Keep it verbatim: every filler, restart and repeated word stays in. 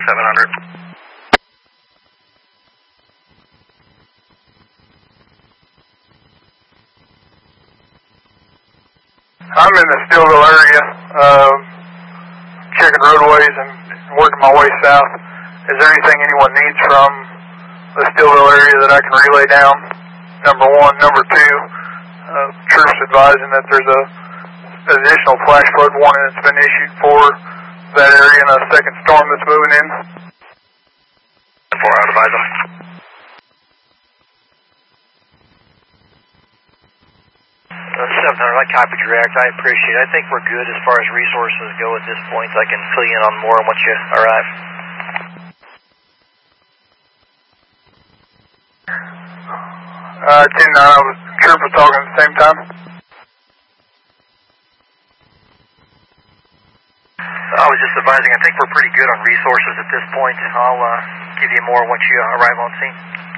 seven hundred. I'm in the Steelville area, uh, checking roadways and working my way south. Is there anything anyone needs from the Steelville area that I can relay down? Number one. Number two, uh, troops advising that there's a additional flash flood warning that's been issued for that area and a second storm that's moving in. four, I would advise them. Uh, seven hundred, I copied your act. I appreciate it. I think we're good as far as resources go at this point. I can fill you in on more once you arrive. Uh, ten nine, I was, Troop was talking at the same time. I was just advising, I think we're pretty good on resources at this point. I'll uh, give you more once you arrive on scene.